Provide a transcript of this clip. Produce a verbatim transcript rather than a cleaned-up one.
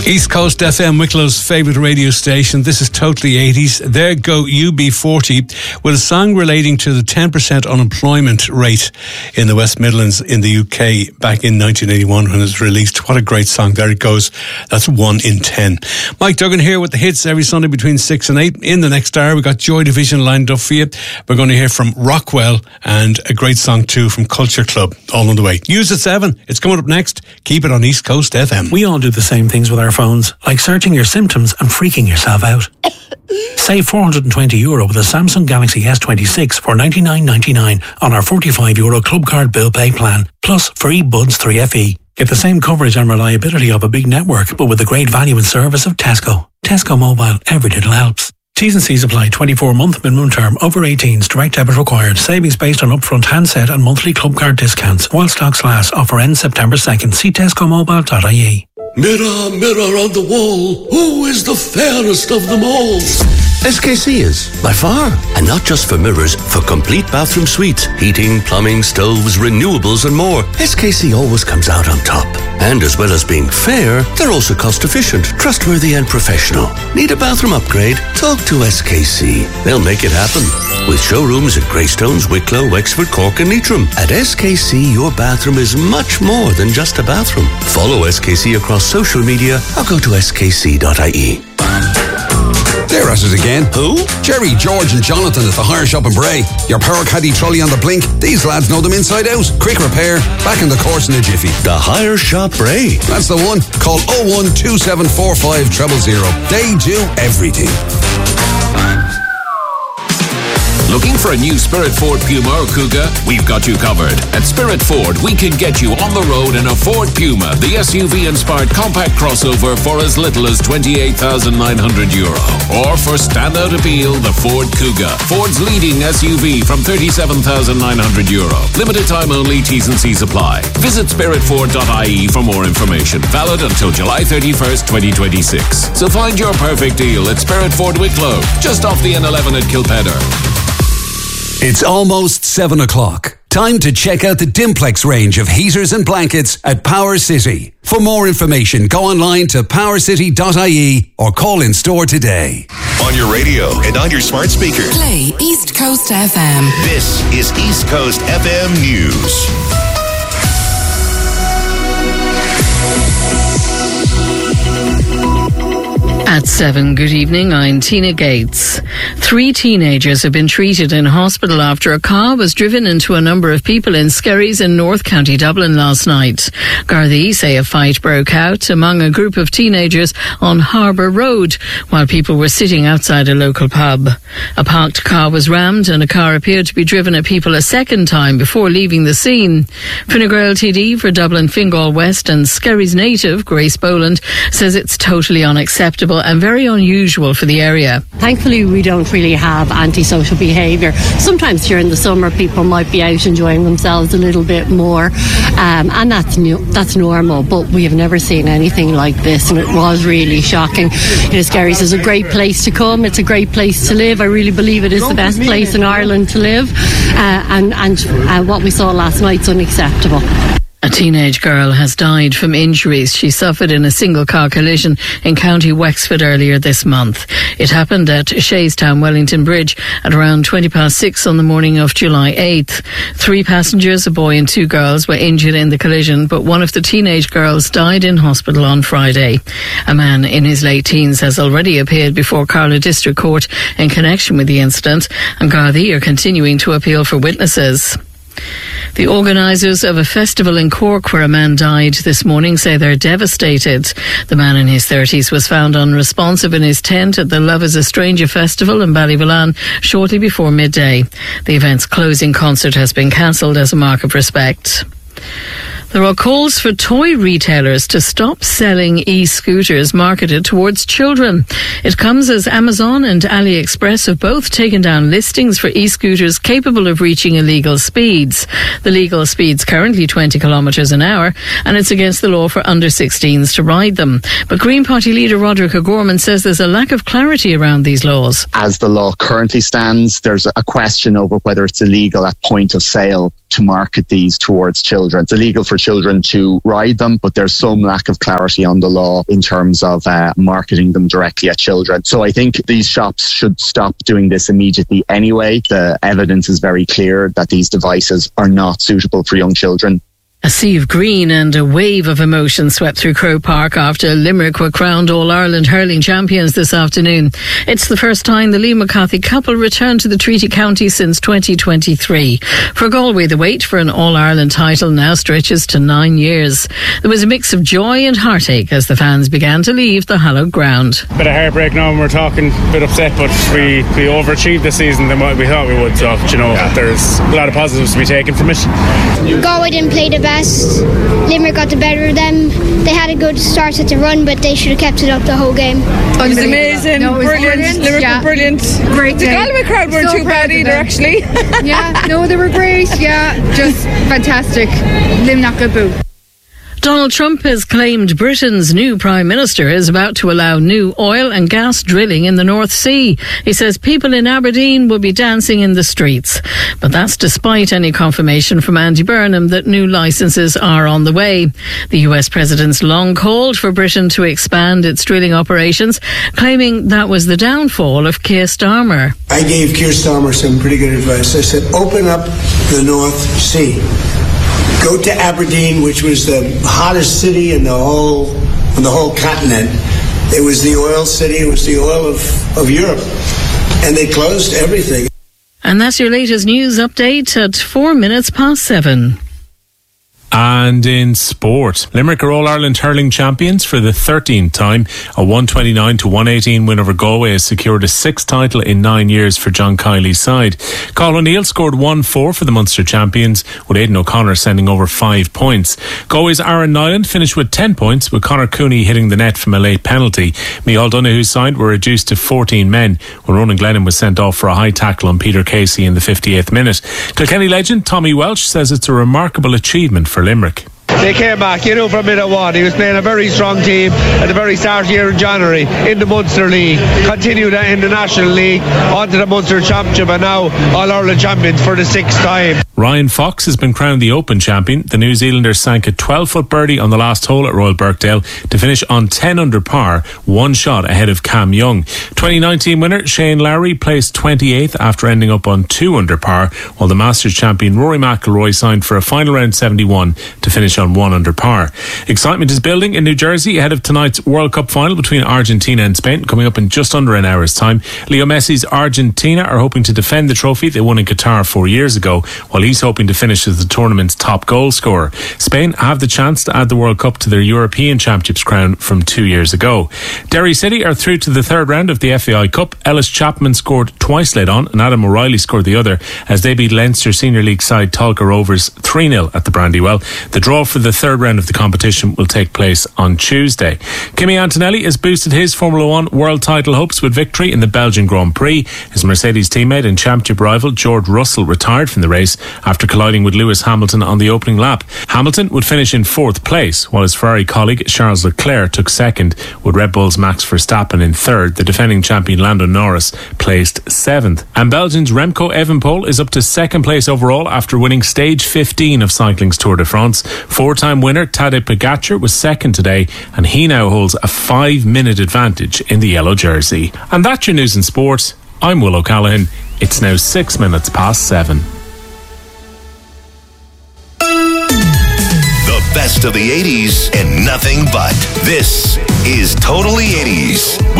East Coast F M, Wicklow's favourite radio station. This is totally eighties. There go U B forty with a song relating to the ten percent unemployment rate in the West Midlands in the U K back in nineteen eighty-one when it was released. What a great song. There it goes. That's one in ten. Mike Duggan here with the hits every Sunday between six and eight. In the next hour, we've got Joy Division lined up for you. We're going to hear from Rockwell and a great song too from Culture Club, all on the way. News at seven. It's coming up next. Keep it on East Coast F M. We all do the same things with our phones, like searching your symptoms and freaking yourself out. Save four hundred twenty euro with a Samsung Galaxy S twenty-six for ninety-nine ninety-nine on our forty-five euro Club Card Bill Pay plan, plus free Buds three F E. Get the same coverage and reliability of a big network, but with the great value and service of Tesco. Tesco Mobile, every little helps. T's and C's apply. twenty-four month minimum term. Over eighteens. Direct debit required. Savings based on upfront handset and monthly club card discounts. While stocks last. Offer ends September second. See tesco mobile dot I E. Mirror, mirror on the wall, who is the fairest of them all? S K C is, by far. And not just for mirrors, for complete bathroom suites. Heating, plumbing, stoves, renewables and more. S K C always comes out on top. And as well as being fair, they're also cost efficient, trustworthy and professional. Need a bathroom upgrade? Talk to S K C. They'll make it happen. With showrooms at Greystones, Wicklow, Wexford, Cork and Leitrim. At S K C, your bathroom is much more than just a bathroom. Follow S K C across social media or go to s k c dot I E. They're at it again. Who? Jerry, George and Jonathan at the Hire Shop in Bray. Your power caddy trolley on the blink. These lads know them inside out. Quick repair, back in the course in a jiffy. The Hire Shop Bray. That's the one. Call oh one two seven four five zero zero zero. They do everything. Looking for a new Spirit Ford Puma or Kuga? We've got you covered. At Spirit Ford, we can get you on the road in a Ford Puma, the S U V-inspired compact crossover for as little as twenty-eight thousand nine hundred euro. Or for standout appeal, the Ford Kuga, Ford's leading S U V from thirty-seven thousand nine hundred euro. Limited time only, T's and C's apply. Visit spirit ford dot I E for more information. Valid until July thirty-first, twenty twenty-six. So find your perfect deal at Spirit Ford Wicklow, just off the N eleven at Kilpedder. It's almost seven o'clock. Time to check out the Dimplex range of heaters and blankets at Power City. For more information, go online to power city dot I E or call in store today. On your radio and on your smart speaker. Play East Coast F M. This is East Coast F M News. At seven, good evening, I'm Tina Gates. Three teenagers have been treated in hospital after a car was driven into a number of people in Skerries in North County Dublin last night. Gardaí say a fight broke out among a group of teenagers on Harbour Road while people were sitting outside a local pub. A parked car was rammed and a car appeared to be driven at people a second time before leaving the scene. Fine Gael T D for Dublin Fingal West and Skerries native Grace Boland says it's totally unacceptable and very unusual for the area. Thankfully, we don't really have antisocial behaviour. Sometimes during the summer, people might be out enjoying themselves a little bit more, um, and that's new, that's normal. But we have never seen anything like this, and it was really shocking. You know, Skerries is a great place to come. It's a great place to live. I really believe it is the best place in Ireland to live, uh, and and uh, what we saw last night's unacceptable. A teenage girl has died from injuries she suffered in a single-car collision in County Wexford earlier this month. It happened at Shaystown Wellington Bridge at around twenty past six on the morning of July eighth. Three passengers, a boy and two girls, were injured in the collision, but one of the teenage girls died in hospital on Friday. A man in his late teens has already appeared before Carlow District Court in connection with the incident, and Gardaí are continuing to appeal for witnesses. The organisers of a festival in Cork where a man died this morning say they're devastated. The man in his thirties was found unresponsive in his tent at the Love is a Stranger festival in Ballyvolane shortly before midday. The event's closing concert has been cancelled as a mark of respect. There are calls for toy retailers to stop selling e-scooters marketed towards children. It comes as Amazon and AliExpress have both taken down listings for e-scooters capable of reaching illegal speeds. The legal speed's currently twenty kilometres an hour, and it's against the law for under sixteens to ride them. But Green Party leader Roderick O'Gorman says there's a lack of clarity around these laws. As the law currently stands, there's a question over whether it's illegal at point of sale to market these towards children. It's illegal for children to ride them, but there's some lack of clarity on the law in terms of uh, marketing them directly at children. So I think these shops should stop doing this immediately anyway. The evidence is very clear that these devices are not suitable for young children. A sea of green and a wave of emotion swept through Croke Park after Limerick were crowned All-Ireland hurling champions this afternoon. It's the first time the Lee McCarthy couple returned to the Treaty County since twenty twenty-three. For Galway, the wait for an All-Ireland title now stretches to nine years. There was a mix of joy and heartache as the fans began to leave the hallowed ground. Bit of heartbreak now, and we're talking a bit upset, but we, we overachieved this season than what we thought we would. So, you know, yeah. There's a lot of positives to be taken from it. Galway didn't play the best. Limerick got the better of them. They had a good start at the run, but they should have kept it up the whole game. It was amazing, no, it was brilliant. brilliant. Limerick yeah. were brilliant. Great. The Galway crowd weren't so too bad either, actually. Yeah, no, they were great. Yeah, just fantastic. Lim not good boo. Donald Trump has claimed Britain's new Prime Minister is about to allow new oil and gas drilling in the North Sea. He says people in Aberdeen will be dancing in the streets. But that's despite any confirmation from Andy Burnham that new licences are on the way. The U S President's long called for Britain to expand its drilling operations, claiming that was the downfall of Keir Starmer. I gave Keir Starmer some pretty good advice. I said, open up the North Sea. Go to Aberdeen, which was the hottest city in the whole in the whole continent. It was the oil city. It was the oil of, of Europe. And they closed everything. And that's your latest news update at four minutes past seven. And in sport, Limerick are All-Ireland hurling champions for the thirteenth time. A one twenty-nine to one eighteen win over Galway has secured a sixth title in nine years for John Kiley's side. Colin O'Neill scored one four for the Munster champions, with Aidan O'Connor sending over five points. Galway's Aaron Nyland finished with ten points, with Conor Cooney hitting the net from a late penalty. Micheál Donoghue's side were reduced to fourteen men when Ronan Glennon was sent off for a high tackle on Peter Casey in the fifty-eighth minute. Kilkenny legend Tommy Welsh says it's a remarkable achievement for Limerick. They came back, you know, from minute one. He was playing a very strong team at the very start here in January in the Munster League, continued in the National League, onto the Munster Championship, and now All-Ireland champions for the sixth time. Ryan Fox has been crowned the Open champion. The New Zealander sank a twelve-foot birdie on the last hole at Royal Birkdale to finish on ten under par, one shot ahead of Cam Young. twenty nineteen winner Shane Lowry placed twenty-eighth after ending up on two under par, while the Masters champion Rory McIlroy signed for a final round seventy-one to finish on one under par. Excitement is building in New Jersey ahead of tonight's World Cup final between Argentina and Spain, coming up in just under an hour's time. Leo Messi's Argentina are hoping to defend the trophy they won in Qatar four years ago, while he's hoping to finish as the tournament's top goal scorer. Spain have the chance to add the World Cup to their European Championships crown from two years ago. Derry City are through to the third round of the F A I Cup. Ellis Chapman scored twice late on and Adam O'Reilly scored the other as they beat Leinster Senior League side Tolka Rovers three nil at the Brandywell. The draw for the third round of the competition will take place on Tuesday. Kimi Antonelli has boosted his Formula One world title hopes with victory in the Belgian Grand Prix. His Mercedes teammate and championship rival George Russell retired from the race after colliding with Lewis Hamilton on the opening lap. Hamilton would finish in fourth place, while his Ferrari colleague Charles Leclerc took second, with Red Bull's Max Verstappen in third. The defending champion Lando Norris placed seventh. And Belgium's Remco Evenepoel is up to second place overall after winning stage fifteen of cycling's Tour de France. Four-time winner Tadej Pogacar was second today, and he now holds a five-minute advantage in the yellow jersey. And that's your news in sport. I'm Will O'Callaghan. It's now six minutes past seven. The best of the eighties and nothing but. This is Totally eighties with